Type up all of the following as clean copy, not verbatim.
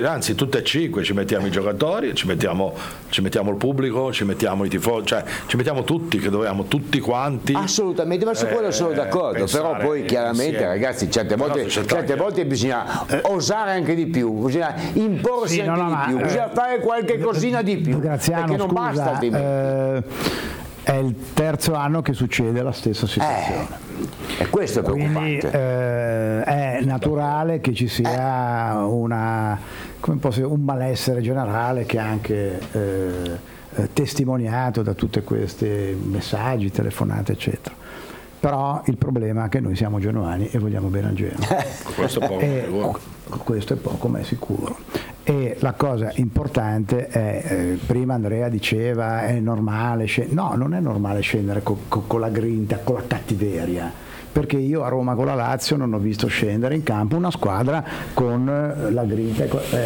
anzi tutte e 5, ci mettiamo i giocatori, ci mettiamo il pubblico, ci mettiamo i tifosi, cioè ci mettiamo tutti, che dovevamo tutti quanti. Assolutamente, ma su quello sono d'accordo, però poi chiaramente insieme. Ragazzi, certe volte bisogna osare anche di più, bisogna imporsi anche di più, bisogna fare qualche cosina di più, Graziano, perché non scusa, basta altrimenti. È il terzo anno che succede la stessa situazione. E questo è Quindi preoccupante. è naturale che ci sia un malessere generale che è anche testimoniato da tutti questi messaggi, telefonate, eccetera. Però il problema è che noi siamo genuani e vogliamo bene al Genoa. Questo è poco, ma è sicuro. E la cosa importante è, prima Andrea diceva è normale scendere. No, non è normale scendere con la grinta, con la cattiveria, perché io a Roma con la Lazio non ho visto scendere in campo una squadra con la grinta.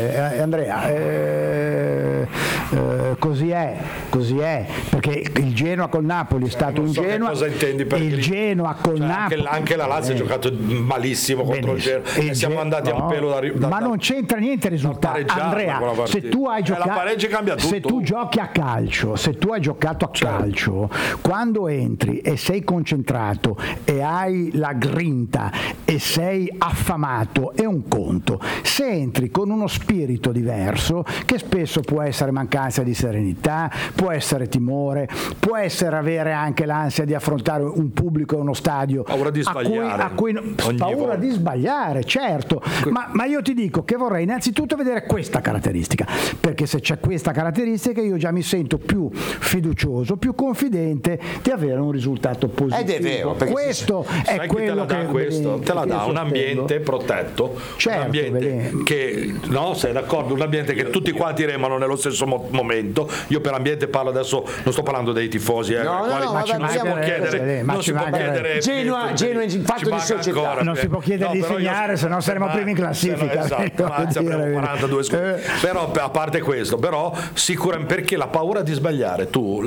Andrea, così è, perché il Genoa col Napoli è stato un Genoa. Cosa intendi per il Genoa col Napoli. Anche la Lazio ha giocato malissimo contro il Genoa e siamo andati a un pelo ma non c'entra niente il risultato. Andrea, se tu hai giocato, se tu giochi a calcio, se tu hai giocato a calcio, quando entri e sei concentrato e hai la grinta e sei affamato è un conto. Se entri con uno spirito diverso, che spesso può essere mancanza di serenità, può essere timore, può essere avere anche l'ansia di affrontare un pubblico e uno stadio, paura di sbagliare, paura di sbagliare, certo, ma io ti dico che vorrei innanzitutto vedere questa caratteristica, perché se c'è questa caratteristica io già mi sento più fiducioso, più confidente di avere un risultato positivo. Ed è vero, questo è quello te la dà un ambiente protetto, certo, un ambiente che, no, sei d'accordo, un ambiente che tutti quanti remano nello stesso momento. Io per ambiente parlo adesso, non sto parlando dei tifosi, non si può chiedere Genoa in fatto di società, non si può chiedere di segnare, se no saremo primi in classifica. Esatto, avremo 42 scuole. Però a parte questo, però sicuramente, perché la paura di sbagliare tu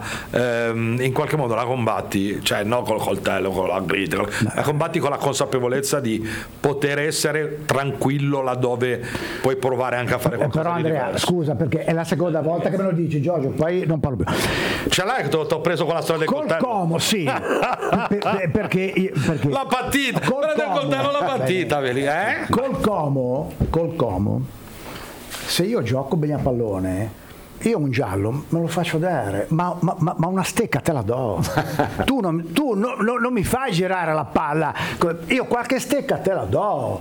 in qualche modo la combatti, cioè no col coltello, con la grinta, la combatti con la consapevolezza di poter essere tranquillo laddove puoi provare anche a fare qualcosa però di Andrea, diverso. scusa, perché è la seconda volta che me lo dici, Giorgio, poi non parlo più. Ce l'hai che ti ho preso con la storia del coltello? Col Como, sì. perché la partita, quella del coltello, la partita, Col Como, se io gioco bene a pallone, io un giallo me lo faccio dare, ma una stecca te la do. tu non mi fai girare la palla, io qualche stecca te la do.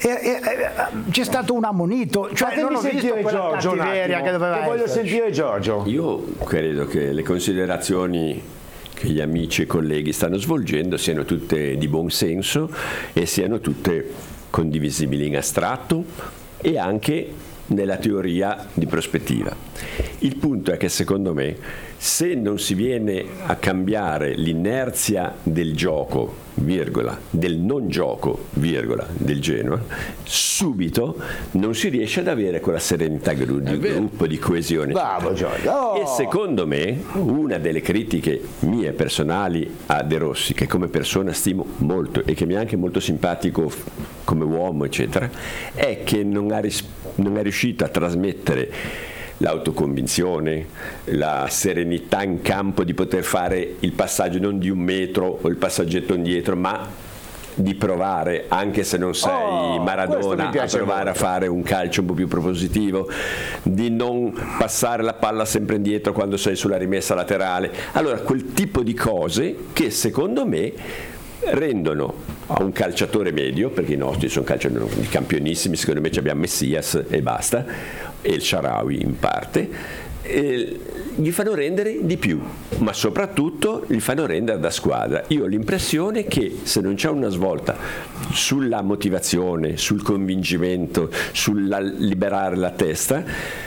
C'è stato un ammonito, cioè non ho visto quella cattiveria che doveva essere. Voglio sentire Giorgio. Io credo che le considerazioni che gli amici e colleghi stanno svolgendo siano tutte di buon senso e siano tutte condivisibili in astratto e anche nella teoria di prospettiva. Il punto è che secondo me, se non si viene a cambiare l'inerzia del gioco, virgola, del non gioco, virgola, del Genoa, subito non si riesce ad avere quella serenità di gruppo, di coesione. Bravo Giorgio. E secondo me una delle critiche mie personali a De Rossi, che come persona stimo molto e che mi è anche molto simpatico come uomo, eccetera, è che non è riuscito a trasmettere l'autoconvinzione, la serenità in campo di poter fare il passaggio non di 1 metro o il passaggetto indietro, ma di provare, anche se non sei Maradona, a provare a fare un calcio un po' più propositivo, di non passare la palla sempre indietro quando sei sulla rimessa laterale. Allora, quel tipo di cose che secondo me rendono a un calciatore medio, perché i nostri sono calciatori campionissimi, secondo me abbiamo Messias e basta, e il Shaarawy in parte, gli fanno rendere di più, ma soprattutto gli fanno rendere da squadra. Io ho l'impressione che se non c'è una svolta sulla motivazione, sul convincimento, sul liberare la testa,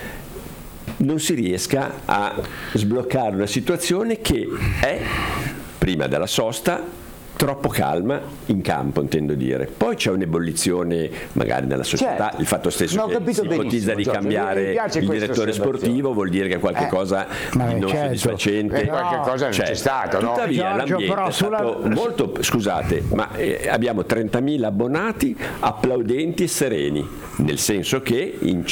non si riesca a sbloccare una situazione che è, prima della sosta, troppo calma in campo, intendo dire. Poi c'è un'ebollizione magari nella società, certo. Il fatto stesso che si ipotizza di cambiare il direttore sportivo vuol dire che qualche cosa di non soddisfacente, qualche cosa non c'è stato, no? Tuttavia l'ambiente è stato molto, scusate, ma abbiamo 30.000 abbonati applaudenti e sereni, nel senso che in